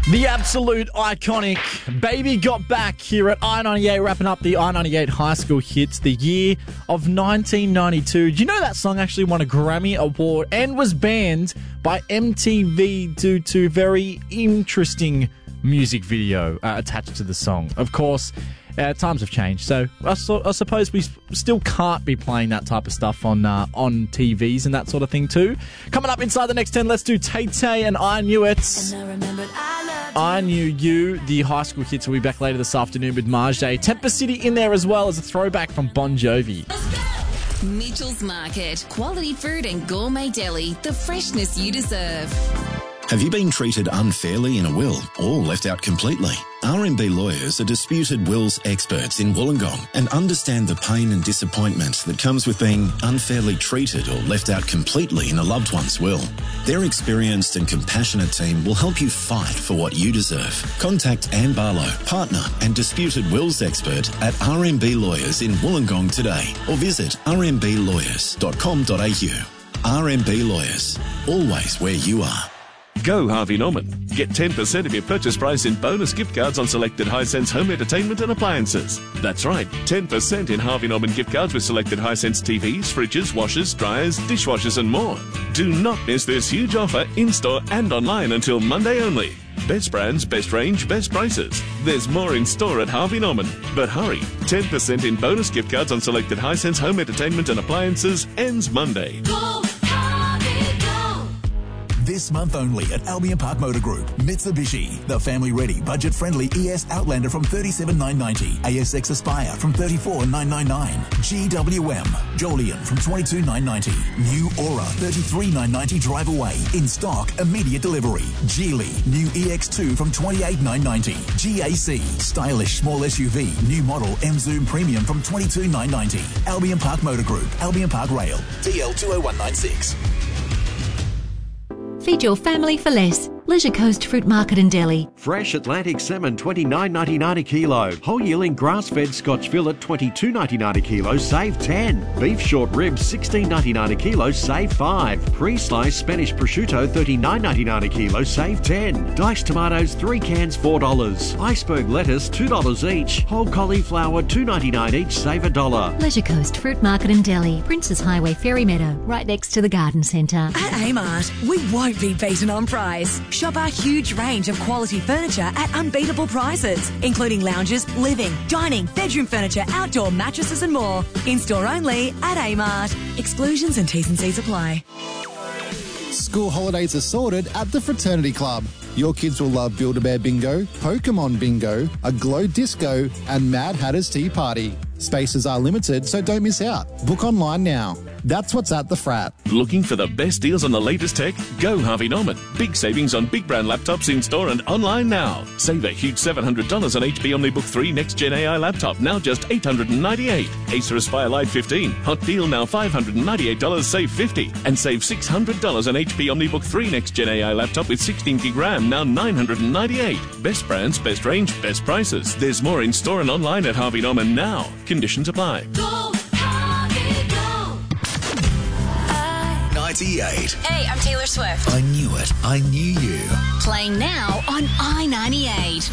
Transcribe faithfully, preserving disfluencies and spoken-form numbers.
The absolute iconic Baby Got Back here at I ninety-eight, wrapping up the I ninety-eight High School Hits, the year of nineteen ninety-two. Do you know that song actually won a Grammy Award and was banned by M T V due to a very interesting music video uh, attached to the song? Of course, uh, times have changed, so I, so I suppose we s- still can't be playing that type of stuff on uh, on T Vs and that sort of thing too. Coming up inside the next ten, let's do Tay Tay and I Knew It. And I remembered I loved I Knew You. The High School Hits will be back later this afternoon with Marjay. Temper City in there as well as a throwback from Bon Jovi. Mitchell's Market. Quality food and gourmet deli. The freshness you deserve. Have you been treated unfairly in a will or left out completely? R M B Lawyers are disputed wills experts in Wollongong and understand the pain and disappointment that comes with being unfairly treated or left out completely in a loved one's will. Their experienced and compassionate team will help you fight for what you deserve. Contact Anne Barlow, partner and disputed wills expert at R M B Lawyers in Wollongong today or visit r m b lawyers dot com dot a u. R M B Lawyers, always where you are. Go Harvey Norman. Get ten percent of your purchase price in bonus gift cards on selected Hisense home entertainment and appliances. That's right, ten percent in Harvey Norman gift cards with selected Hisense T Vs, fridges, washers, dryers, dishwashers and more. Do not miss this huge offer in-store and online until Monday only. Best brands, best range, best prices. There's more in store at Harvey Norman. But hurry, ten percent in bonus gift cards on selected Hisense home entertainment and appliances ends Monday. Go, Harvey, go. This month only at Albion Park Motor Group, Mitsubishi, the family-ready, budget-friendly E S Outlander from thirty-seven thousand nine hundred ninety, A S X Aspire from thirty-four thousand nine hundred ninety-nine, G W M, Jolion from twenty-two thousand nine hundred ninety, new Aura thirty-three thousand nine hundred ninety drive away, in stock, immediate delivery, Geely, new E X two from twenty-eight thousand nine hundred ninety, G A C, stylish small S U V, new model M Zoom Premium from twenty-two thousand nine hundred ninety, Albion Park Motor Group, Albion Park Rail, D L two oh one nine six. Feed your family for less. Leisure Coast Fruit Market in Delhi. Fresh Atlantic salmon twenty-nine ninety-nine a kilo. Whole yearling grass-fed Scotch fillet twenty-two ninety-nine a kilo, save ten. Beef short ribs sixteen ninety-nine a kilo, save five. Pre-sliced Spanish prosciutto thirty-nine ninety-nine a kilo, save ten. Diced tomatoes three cans four dollars. Iceberg lettuce two dollars each. Whole cauliflower two ninety-nine each, save a dollar. Leisure Coast Fruit Market in Delhi. Princes Highway Ferry Meadow, right next to the Garden Centre. At Amart, we won't be beaten on price. Shop our huge range of quality furniture at unbeatable prices, including lounges, living, dining, bedroom furniture, outdoor mattresses and more. In-store only at Amart. Exclusions and T's and C's apply. School holidays are sorted at the Fraternity Club. Your kids will love Build-A-Bear Bingo, Pokemon Bingo, a Glow Disco and Mad Hatter's Tea Party. Spaces are limited, so don't miss out. Book online now. That's what's at the Frat. Looking for the best deals on the latest tech? Go Harvey Norman. Big savings on big brand laptops in store and online now. Save a huge seven hundred dollars on H P OmniBook three Next Gen A I laptop, now just eight hundred ninety-eight dollars. Acer Aspire Lite fifteen, hot deal now five hundred ninety-eight dollars, save fifty dollars. And save six hundred dollars on H P OmniBook three Next Gen A I laptop with sixteen gig RAM, now nine hundred ninety-eight dollars. Best brands, best range, best prices. There's more in store and online at Harvey Norman now. Conditions apply. Go, Harvey, go. ninety-eight. Hey, I'm Taylor Swift. I knew it. I knew you. Playing now on I ninety-eight.